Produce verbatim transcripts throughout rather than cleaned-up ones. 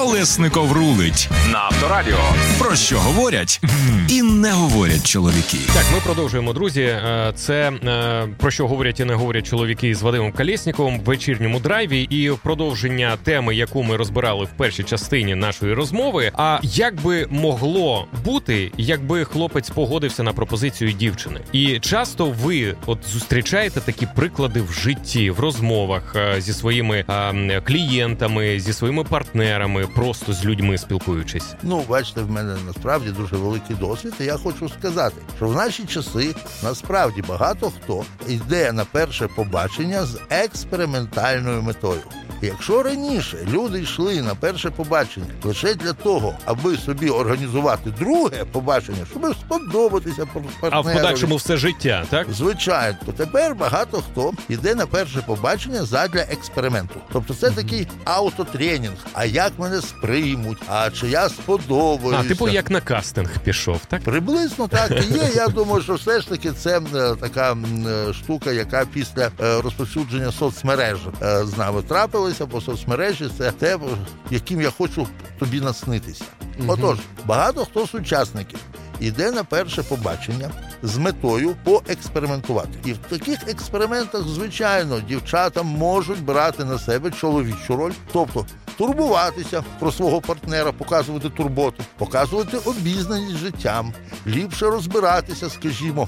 Колесников рулить на Авторадіо. Про що говорять і не говорять чоловіки. Так, ми продовжуємо, друзі. Це про що говорять і не говорять чоловіки з Вадимом Колєсніковим в вечірньому драйві. І продовження теми, яку ми розбирали в першій частині нашої розмови. А як би могло бути, якби хлопець погодився на пропозицію дівчини? І часто ви от зустрічаєте такі приклади в житті, в розмовах зі своїми а, клієнтами, зі своїми партнерами, просто з людьми спілкуючись? Ну, бачите, в мене насправді дуже великий досвід, і я хочу сказати, що в наші часи насправді багато хто йде на перше побачення з експериментальною метою. Якщо раніше люди йшли на перше побачення лише для того, аби собі організувати друге побачення, щоб сподобатися партнерові, а в подальшому все життя, так? Звичайно. То тепер багато хто йде на перше побачення задля експерименту. Тобто це mm-hmm. такий аутотренінг. А як мене сприймуть? А чи я сподобаюся? А, типу як на кастинг пішов, так? Приблизно так і є. Я думаю, що все ж таки це така штука, яка після розповсюдження соцмереж з нами трапилася. Бо соцмережі – це те, яким я хочу тобі наснитися. Mm-hmm. Отож, багато хто з учасників іде на перше побачення з метою поекспериментувати. І в таких експериментах, звичайно, дівчата можуть брати на себе чоловічу роль, тобто турбуватися про свого партнера, показувати турботу, показувати обізнаність життям, ліпше розбиратися, скажімо,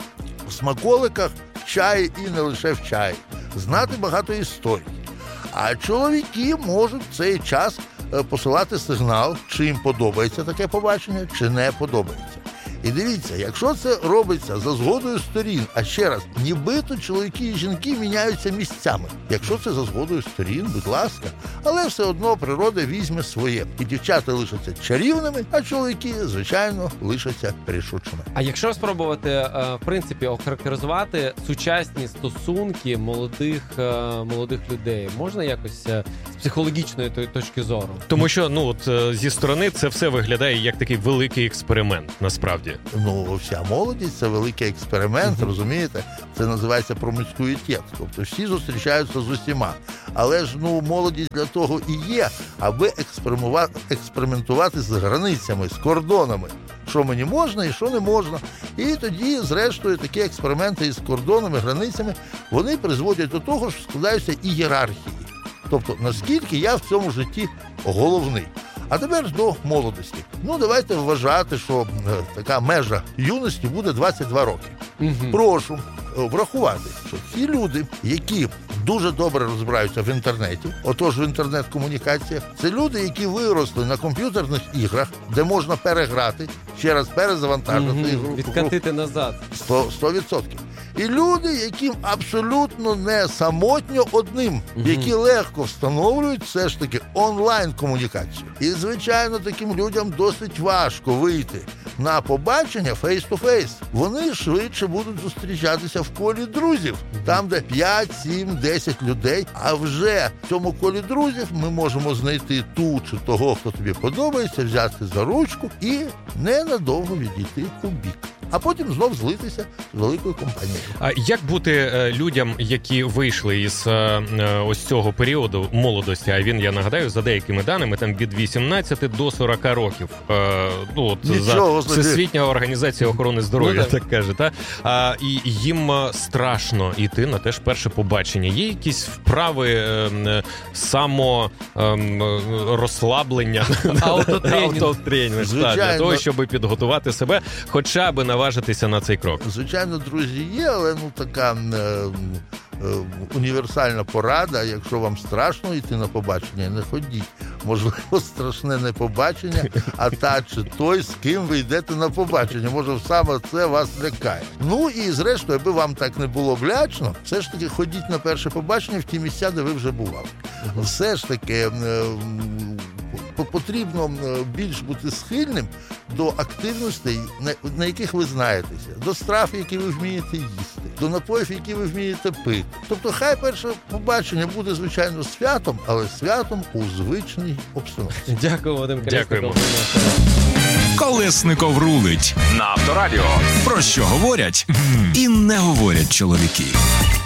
в смаколиках в чаї і не лише в чаї, знати багато історій. А чоловіки можуть в цей час посилати сигнал, чи їм подобається таке побачення, чи не подобається. І дивіться, якщо це робиться за згодою сторін, а ще раз, нібито чоловіки і жінки міняються місцями. Якщо це за згодою сторін, будь ласка, але все одно природа візьме своє. І дівчата лишаться чарівними, а чоловіки, звичайно, лишаться рішучими. А якщо спробувати, в принципі, охарактеризувати сучасні стосунки молодих, молодих людей, можна якось з психологічної точки зору? Тому що, ну, от зі сторони це все виглядає як такий великий експеримент, насправді. Ну, вся молодість – це великий експеримент, uh-huh. розумієте? Це називається проміскуїтет. Тобто всі зустрічаються з усіма. Але ж, ну, молодість для того і є, аби експериментувати з границями, з кордонами. Що мені можна і що не можна. І тоді, зрештою, такі експерименти із кордонами, границями, вони призводять до того, що складаються ієрархії. Тобто, наскільки я в цьому житті головний. А тепер до молодості. Ну, давайте вважати, що е, така межа юності буде двадцять два роки. Угу. Прошу врахувати, що ті люди, які дуже добре розбираються в інтернеті, отож в інтернет-комунікаціях, це люди, які виросли на комп'ютерних іграх, де можна переграти, ще раз перезавантажити угу. ігру. Відкатити назад. сто відсотків. І люди, яким абсолютно не самотньо одним, угу. які легко встановлюють все ж таки онлайн-комунікацію. І, звичайно, таким людям досить важко вийти на побачення фейс-ту-фейс. Вони швидше будуть зустрічатися в колі друзів, там, де п'ять, сім, десять людей. А вже в цьому колі друзів ми можемо знайти ту чи того, хто тобі подобається, взяти за ручку і ненадовго відійти у бік. А потім знов злитися з великою компанією. А як бути людям, які вийшли із ось цього періоду молодості, а він, я нагадаю, за деякими даними, там від вісімнадцяти до сорока років. Ну, от за Всесвітня організація охорони здоров'я, ну, так. так каже. Та? А, і їм страшно йти на те ж перше побачення. Є якісь вправи само розслаблення, аутотренінг, для того, щоб підготувати себе, хоча б на наважитися на цей крок? Звичайно, друзі, є, але ну така е, е, універсальна порада. Якщо вам страшно йти на побачення, не ходіть. Можливо, страшне не побачення, а та чи той, з ким ви йдете на побачення. Може, саме це вас лякає. Ну і зрештою, аби вам так не було блячно, все ж таки ходіть на перше побачення в ті місця, де ви вже бували. Все ж таки е, потрібно більш бути схильним до активностей, на яких ви знаєтеся, до страв, які ви вмієте їсти, до напоїв, які ви вмієте пити. Тобто хай перше побачення буде, звичайно, святом, але святом у звичній обстановці. Дякую, Вадим Колєсников. Колесников рулить на Авторадіо. Про що говорять і не говорять чоловіки.